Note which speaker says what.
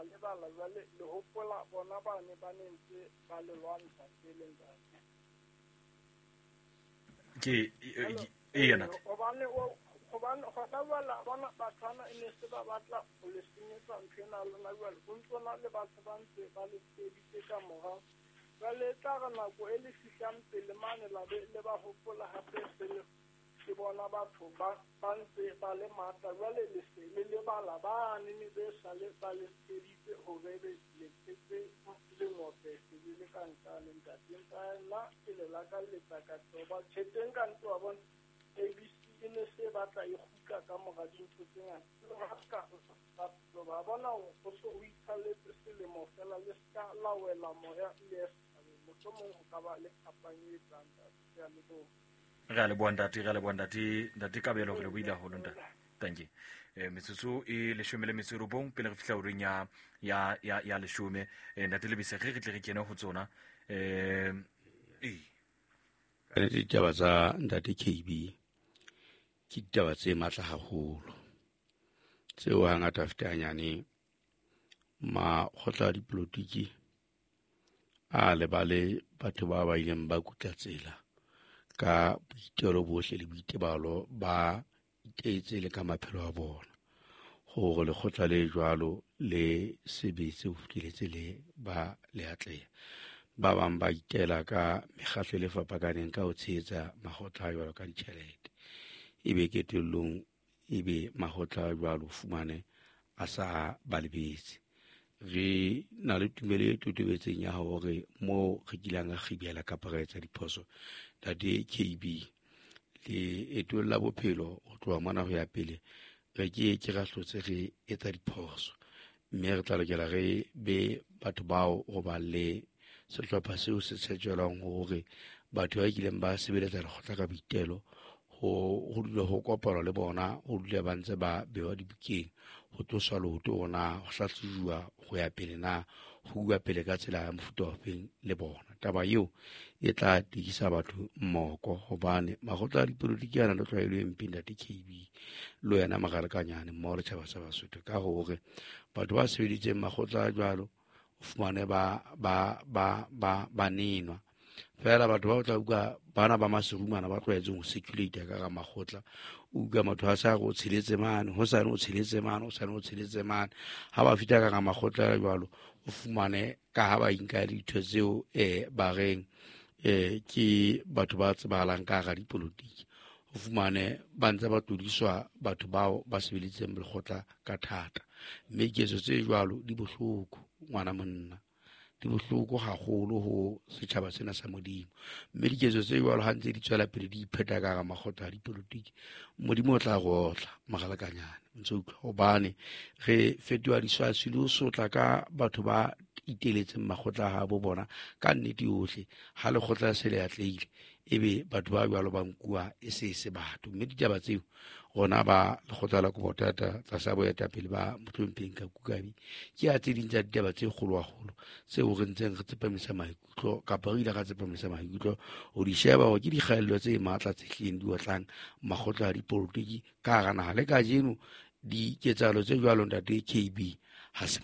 Speaker 1: malebala jwale le hopola bona ba ne ba ne ntse ba le lwantsha pele ntate
Speaker 2: ke yena
Speaker 1: hobane gona bala bona bathwana e ne se ba batla go le senyetsa ntho ena lona jwale go ntsona le batho ba ntse ba le tseditse ka morao jwale tla re nako e le fihlang pele mane la be le ba hopola hape pele ke bona batho ba ntse ba le matla jwale le se le bala ba nene be sa le ba le tseditse ho bebe le tsetse le ngopese le ka ntane ntate nna ke le la ka letsa ka toba theteng ka ntwa bona ABC ne se batla e kgutla ka mora dintho tse ngata ba bona go so o ithaletse selemo fela le ska lawela moya le motho mongwe go ka ba le kapanye tsanta ya le bo
Speaker 2: ga le bondati ka belo re buile go lonta thank you metsotso e leshome le metso robong pele re fihla ureng ya leshome ntate le bise re tle re kene go tsona
Speaker 3: ka ditaba tsa ntate KB ke ditaba tse matla haholo tseo hangata fetanyane makgotla a dipolotiki a lebale batho ba ba ileng ba kutla tsela ka boitelo bohle le boitebalo ba itetse le ka maphelo a bona gore lekgotla le jwalo le sebetse ho fihletse le ba le atleha ba bang ba itela ka mekgatlo le fapakaneng ka ho tshehetsa makgotla a jwalo ka ditjhelete ebe ketellong ebe makgotla a jwalo fumane a sa ba lebetse re na le tumelo e totobetseng ya hore mo re kilang a khibela ka paretsa diphoso date KB le etolla bophelo go tloa mona ho ya pele re ke ra hlotse re etsa diphoso mme re tla lokela re be batho bao go ba le sehlopha seo se tshetjhelwang hore batho ba kileng ba sebeletsa lekgotla ka boitelo ho dula ho kopana le bona ho dula ba ntse ba bewa dibukeng ho tloswa loto ona ho hlatsujwa go ya pele na ho bua pele ka tsela ya mofuta wa feng le bona taba eo e tla tikisa batho mmoko hobane makgotla a dipolotiki ana le tlwaelo e mpe ntate KB lo yana magalekanyane mmoho le tjhaba sa Basotho ka hore batho ba sebeditseng makgotla a jwalo o fumane ba nenwa fela batho ba tla uka bana ba maserumana ba tlwaetseng ho circulate ka makgotla o uka motho a sa go tsheletse mane ho sa no tsheletse mane o sa no tsheletse mane ha ba fita ka makgotla a jwalo o fumane ka ha ba inka ditho tseo ba reng ke batho ba tsebahalang ka ga dipolotiki o fumane ba ntse ba todiswa batho bao ba sebeletseng lekgotla ka thata mme ketso tse jwalo di bohloko ngwana monna di bohloko haholo ho setjhaba sena sa Modimo mme diketso tse jwalo ha ntse di tswela pele di ipheta ka ga makgotla a dipolotiki Modimo o tla gotla magalakanyane ntse utlwa hobane re fetoha diswasi le ho sotla ka batho ba iteletseng makgotla ha bo bona ka nnete yohle ha lekgotla se le atlehile ebe batho ba jwalo ba nkuwa e se batho mme ditaba tseo gona ba lekgotla la Kobotata tsa sa boetapele ba motlhompheng ka Kukabi ke a tse ding tsa ditaba tse kgolwaholo tseo re ntseng re tsepamisa maikutlo kapa re ile ka tsepamisa maikutlo ho di sheba ho ke dikgaello tse matla tse hleng di otlang makgotla a dipolotiki ka hara naha le ka jeno di ketsahalo tse jwalo ntate KB ha se